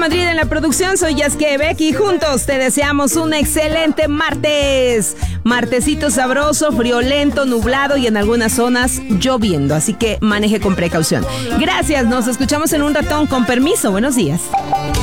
Madrid en la producción, soy Yasquebec y juntos te deseamos un excelente martes. Martesito sabroso, friolento, nublado y en algunas zonas lloviendo, así que maneje con precaución. Gracias, nos escuchamos en un ratón, con permiso, buenos días.